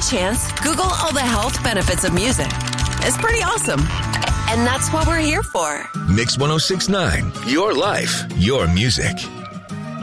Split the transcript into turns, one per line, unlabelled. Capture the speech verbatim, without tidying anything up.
chance, Google all the health benefits of music. It's pretty awesome. And that's what we're here for.
Mix one oh six point nine, your life, your music.